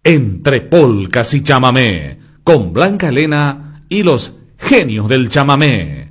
Entre polcas y chamamé, con Blanca Elena y los genios del chamamé.